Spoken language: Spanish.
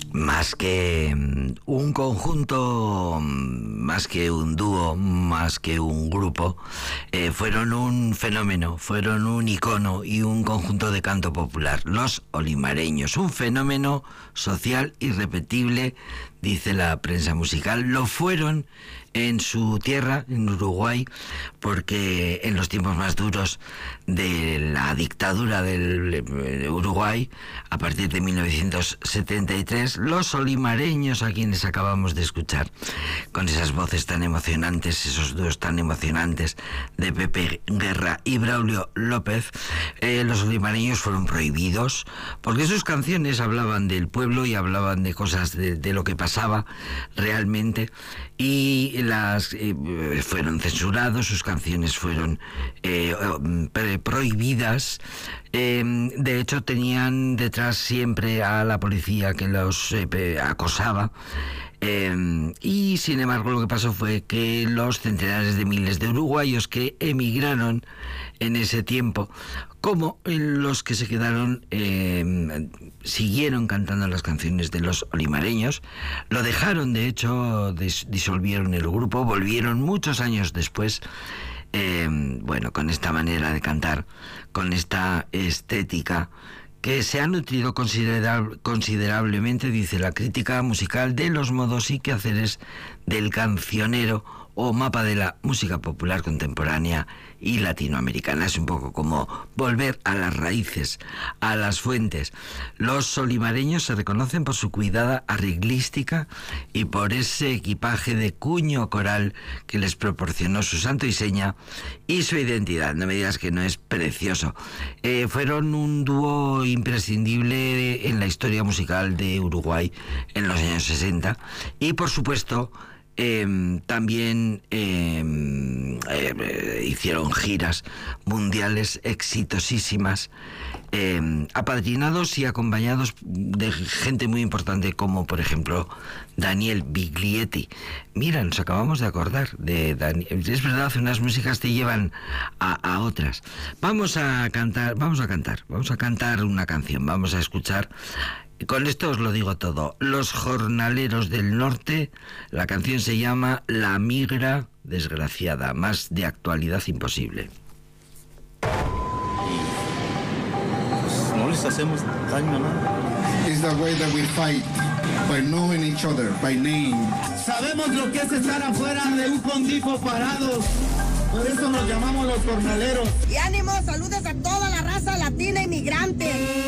más que un conjunto, más que un dúo, más que un grupo, fueron un fenómeno, fueron un icono y un conjunto de canto popular, los olimareños, un fenómeno social irrepetible, dice la prensa musical. Lo fueron en su tierra, en Uruguay, porque en los tiempos más duros de la dictadura del Uruguay, a partir de 1973, los olimareños, a quienes acabamos de escuchar, con esas voces tan emocionantes, esos dúos tan emocionantes de Pepe Guerra y Braulio López, los olimareños fueron prohibidos, porque sus canciones hablaban del pueblo y hablaban de cosas de lo que pasaba realmente, y fueron censurados, sus canciones fueron prohibidas. De hecho, tenían detrás siempre a la policía que los acosaba. Y sin embargo lo que pasó fue que los centenares de miles de uruguayos que emigraron en ese tiempo, como los que se quedaron, siguieron cantando las canciones de los olimareños, lo dejaron, de hecho, disolvieron el grupo, volvieron muchos años después, con esta manera de cantar, con esta estética que se ha nutrido considerablemente, dice la crítica musical, de los modos y quehaceres del cancionero o mapa de la música popular contemporánea y latinoamericana. Es un poco como volver a las raíces, a las fuentes. Los olimareños se reconocen por su cuidada arreglística y por ese equipaje de cuño coral que les proporcionó su santo y seña y su identidad. No me digas que no es precioso. Fueron un dúo imprescindible en la historia musical de Uruguay en los años 60 y, por supuesto, también hicieron giras mundiales exitosísimas, apadrinados y acompañados de gente muy importante como, por ejemplo, Daniel Biglietti. Mira, nos acabamos de acordar de Daniel. Es verdad, unas músicas te llevan a otras. Vamos a cantar una canción, vamos a escuchar. Con esto os lo digo todo. Los Jornaleros del Norte, la canción se llama La Migra Desgraciada, más de actualidad imposible. Pues no les hacemos daño a nada. It's the way that we fight, by knowing each other, by name. Sabemos lo que es estar afuera de un condifo parados. Por eso nos llamamos los jornaleros. Y ánimo, saludos a toda la raza latina inmigrante.